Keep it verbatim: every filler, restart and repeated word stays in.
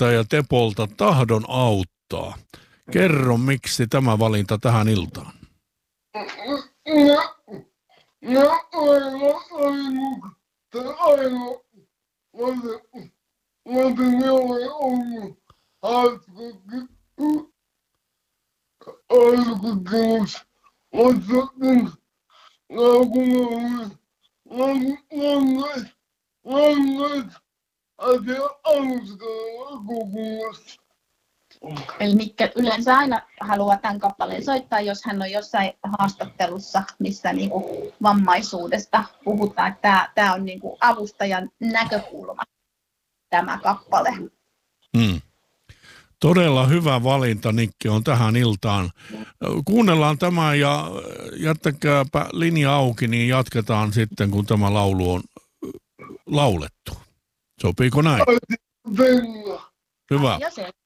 Nikiltä ja Tepolta Tahdon auttaa. Kerro, miksi tämä valinta tähän iltaan? No, no aivan ainut, ainut, mutta ne oli ollut hauska alkukeus, mutta nyt laukunnolle langat, langat, asia aluskalla kokoomassa. Eli Mikkel yleensä aina haluaa tämän kappaleen soittaa, jos hän on jossain haastattelussa, missä niinku vammaisuudesta puhutaan. Että tämä, tämä on niinku avustajan näkökulma, tämä kappale. Hmm. Todella hyvä valinta, Nikki, on tähän iltaan. Kuunnellaan tämä ja jättäkääpä linja auki, niin jatketaan sitten, kun tämä laulu on laulettu. Sopiiko näin? Hyvä. Ja se.